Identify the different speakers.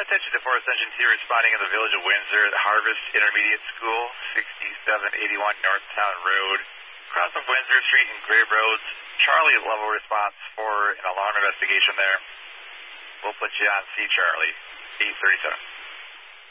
Speaker 1: attention to Forest Engine 2 responding in the village of Windsor at Harvest Intermediate School, 6781 Northtown Road, across of Windsor Street and Grave Roads. Charlie, level response for an alarm investigation there. We'll put you on C, Charlie, 837.